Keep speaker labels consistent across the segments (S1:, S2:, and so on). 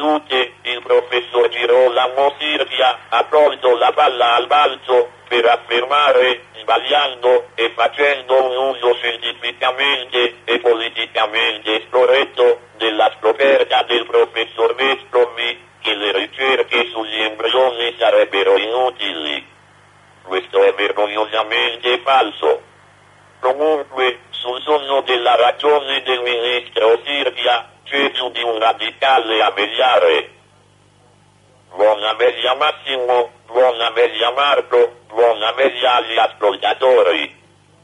S1: salute, il professor Girolamo Sirchia ha colto la palla al balzo per affermare, sbagliando e facendo un uso scientificamente e politicamente scorretto della scoperta del professor Vescovi, che le ricerche sugli embrioni sarebbero inutili. Questo è vergognosamente falso. Comunque, sul sonno della ragione del ministro Sirchia c'è più di un radicale a vegliare. Buona veglia Massimo, buona veglia Marco, buona veglia agli ascoltatori.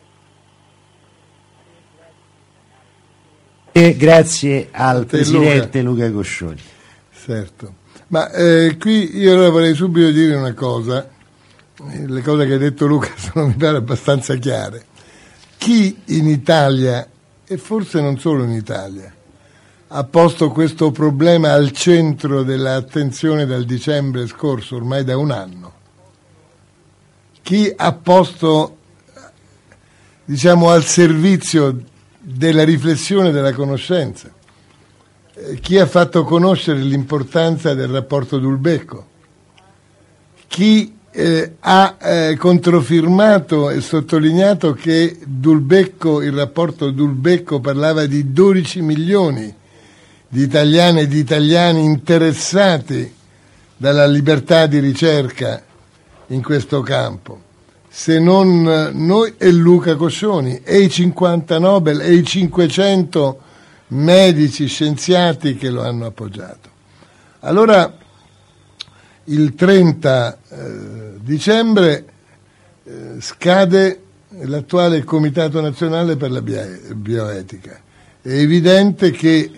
S2: E grazie al presidente Luca Coscioni.
S3: Certo. Ma qui io ora vorrei subito dire una cosa. Le cose che ha detto Luca sono, mi pare, abbastanza chiare. Chi in Italia, e forse non solo in Italia, ha posto questo problema al centro dell'attenzione dal dicembre scorso, ormai da un anno? Chi ha posto, diciamo, al servizio della riflessione, della conoscenza? Chi ha fatto conoscere l'importanza del rapporto Dulbecco? Chi ha controfirmato e sottolineato che Dulbecco, il rapporto Dulbecco parlava di 12 milioni di italiane e di italiani interessati dalla libertà di ricerca in questo campo, se non noi e Luca Coscioni e i 50 Nobel e i 500 medici, scienziati che lo hanno appoggiato. Allora, il 30 dicembre scade l'attuale Comitato Nazionale per la Bioetica. È evidente che,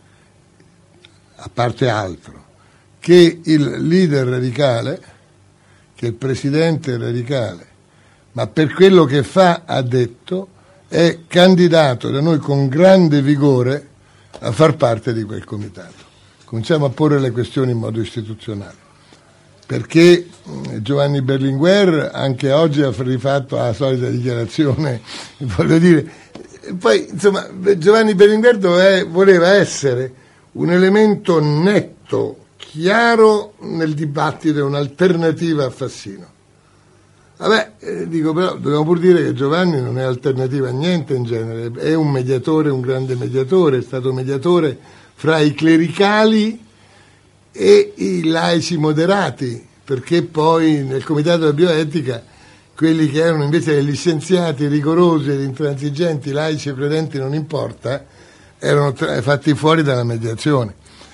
S3: a parte altro, che il leader radicale, che il presidente radicale, ma per quello che fa, ha detto, è candidato da noi con grande vigore a far parte di quel comitato. Cominciamo a porre le questioni in modo istituzionale. Perché Giovanni Berlinguer anche oggi ha rifatto la solita dichiarazione, voglio dire, poi insomma Giovanni Berlinguer voleva essere un elemento netto, chiaro nel dibattito, un'alternativa a Fassino. Vabbè, dico però, dobbiamo pur dire che Giovanni non è alternativa a niente in genere, è un mediatore, un grande mediatore, è stato mediatore fra i clericali e i laici moderati, perché poi nel Comitato della Bioetica quelli che erano invece degli scienziati rigorosi ed intransigenti, laici e credenti non importa, erano fatti fuori dalla mediazione.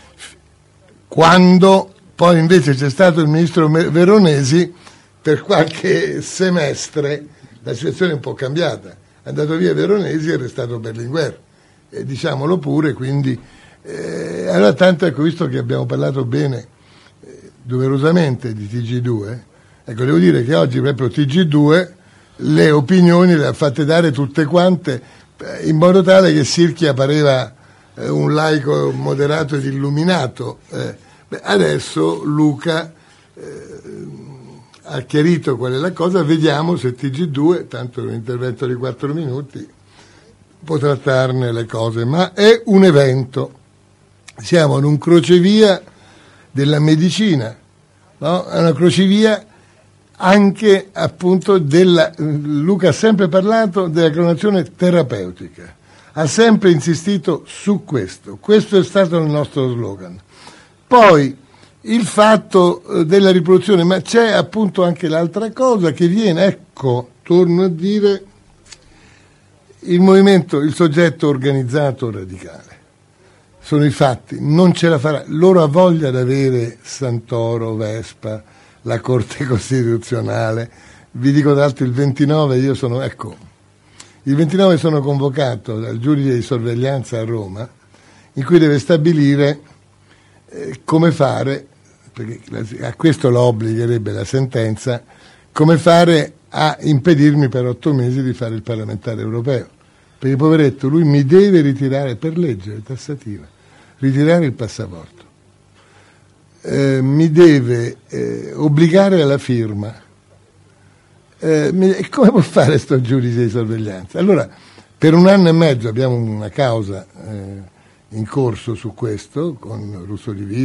S3: Quando poi invece c'è stato il ministro Veronesi, per qualche semestre la situazione è un po' cambiata, è andato via Veronesi e è restato Berlinguer, e diciamolo pure, quindi allora tanto, ecco, visto che abbiamo parlato bene doverosamente di TG2, ecco, devo dire che oggi proprio TG2 le opinioni le ha fatte dare tutte quante in modo tale che Sirchia pareva un laico moderato ed illuminato. Adesso Luca ha chiarito qual è la cosa, vediamo se TG2, tanto è un intervento di 4 minuti, può trattarne le cose, ma è un evento. Siamo in un crocevia della medicina, no? È una crocevia anche appunto Luca ha sempre parlato della clonazione terapeutica, ha sempre insistito su questo è stato il nostro slogan. Poi il fatto della riproduzione, ma c'è appunto anche l'altra cosa che viene, ecco, torno a dire, il movimento, il soggetto organizzato radicale. Sono i fatti, non ce la farà. Loro ha voglia di avere Santoro, Vespa, la Corte Costituzionale. Vi dico tra l'altro il 29 il 29 sono convocato dal giudice di sorveglianza a Roma, in cui deve stabilire come fare, perché a questo lo obbligherebbe la sentenza, come fare a impedirmi per 8 mesi di fare il parlamentare europeo. Perché poveretto, lui mi deve ritirare, per legge tassativa, ritirare il passaporto. Mi deve obbligare alla firma. Come può fare sto giudice di sorveglianza? Allora, per 1 anno e mezzo abbiamo una causa in corso su questo, con Russo Di Vita,